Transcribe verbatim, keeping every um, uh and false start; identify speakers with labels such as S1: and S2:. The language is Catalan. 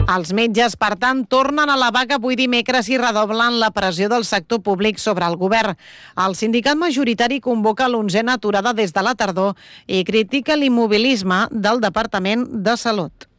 S1: Els metges, per tant, tornen a la vaga avui dimecres i redoblen la pressió del sector públic sobre el govern. El sindicat majoritari convoca l'onzena aturada des de la tardor i critica l'immobilisme del Departament de Salut.